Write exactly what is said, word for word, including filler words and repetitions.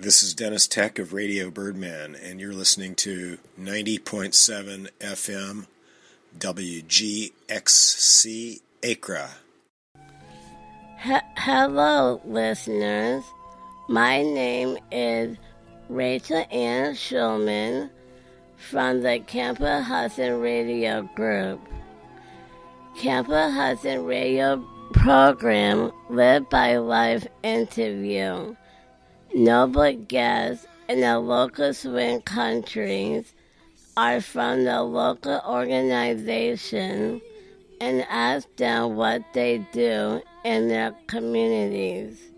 This is Dennis Tech of Radio Birdman, and you're listening to ninety point seven F M W G X C Acra. H- Hello, listeners. My name is Rachel Ann Schulman from the Camper Hudson Radio Group. Camper Hudson Radio program Live by Life interview. Noble guests in the local swing countries are from the local organization and ask them what they do in their communities.